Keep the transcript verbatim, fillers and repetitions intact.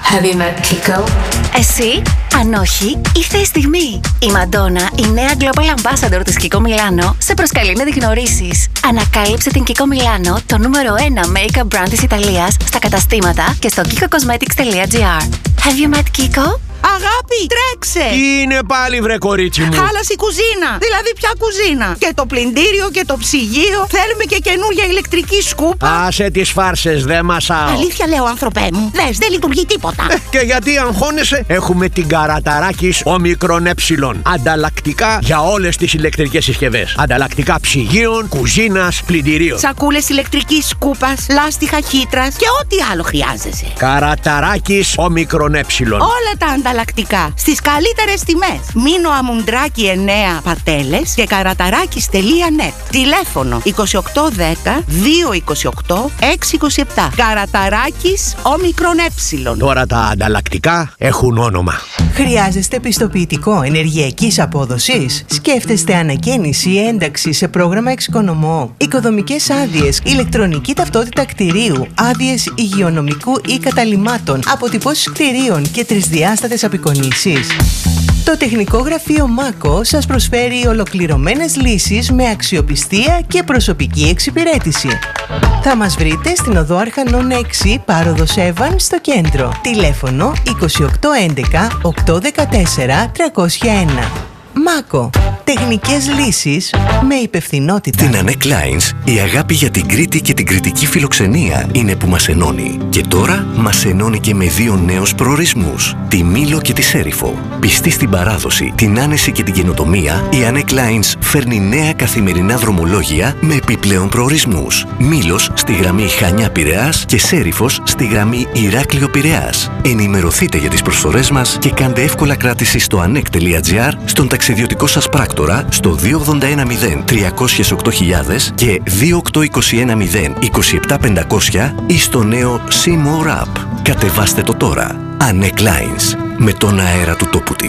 Have you met Kiko? Εσύ, αν όχι, ήρθε η στιγμή. Η Μαντόνα, η νέα Global Ambassador της Kiko Milano, σε προσκαλεί να τη γνωρίσεις. Ανακάλυψε την Kiko Milano, το νούμερο ένα make-up brand της Ιταλίας, στα καταστήματα και στο kiko cosmetics τελεία gr. Have you met Kiko? Αγάπη, τρέξε! Τι είναι πάλι, βρε κορίτσι μου? Χάλασε η κουζίνα. Δηλαδή, ποια κουζίνα? Και το πλυντήριο και το ψυγείο. Θέλουμε και καινούργια ηλεκτρική σκούπα. Άσε τις φάρσες, δε μασάω. Αλήθεια λέω, άνθρωπέ μου. Δες, δεν λειτουργεί τίποτα. Ε, και γιατί αγχώνεσαι? Έχουμε την Καραταράκης Όμικρον Ε. Ανταλλακτικά για όλες τις ηλεκτρικές συσκευές. Ανταλλακτικά ψυγείων, κουζίνας, πλυντηρίων. Σακούλες ηλεκτρικής σκούπας, λάστιχα χύτρας και ό,τι άλλο χρειάζεσαι. Καραταράκης Όμικρον Ε. Όλα τα ανταλλακτικά στις καλύτερες τιμές. Μήνο Αμουντράκη εννέα Πατέλες και καραταράκης τελεία net. Τηλέφωνο είκοσι οκτώ δέκα δύο είκοσι οκτώ έξι είκοσι επτά. Καραταράκης Όμικρον Ε. Τώρα τα ανταλλακτικά έχουν όνομα. Χρειάζεστε πιστοποιητικό ενεργειακής απόδοσης? Σκέφτεστε ανακαίνιση ή ένταξη σε πρόγραμμα εξοικονομώ? Οικοδομικές άδειες, ηλεκτρονική ταυτότητα κτηρίου, άδειες υγειονομικού ή καταλυμάτων, αποτυπώσεις κτηρίων και τρισδιάστατες απεικονίσεις. Το τεχνικό γραφείο Μάκο σας προσφέρει ολοκληρωμένες λύσεις με αξιοπιστία και προσωπική εξυπηρέτηση. Θα μας βρείτε στην οδό Αρχανών έξι, πάροδος Εύαν, στο κέντρο. Τηλέφωνο είκοσι οκτώ έντεκα οκτακόσια δεκατέσσερα τριακόσια ένα. Μάκο. Τεχνικές λύσεις με υπευθυνότητα. Στην Ανέκ Lines, η αγάπη για την Κρήτη και την κρητική φιλοξενία είναι που μας ενώνει. Και τώρα μας ενώνει και με δύο νέους προορισμούς, τη Μήλο και τη Σέριφο. Πιστή στην παράδοση, την άνεση και την καινοτομία, η Ανέκ Lines φέρνει νέα καθημερινά δρομολόγια με επιπλέον προορισμούς. Μήλος στη γραμμή Χανιά-Πειραιάς και Σέριφος στη γραμμή Ηράκλειο-Πειραιάς. Ενημερωθείτε για τις προσφορές μας και κάντε εύκολα κράτηση στο ανεκ τελεία gr, στον ταξιδιωτικό σας πράκτορα στο δύο ογδόντα ένα μηδέν τριακόσια οκτώ χιλιάδες και δύο οκτώ είκοσι ένα μηδέν είκοσι επτά πεντακόσια ή στο νέο See More App. Κατεβάστε το τώρα. Ανέκ Lines, με τον αέρα του τόπου της.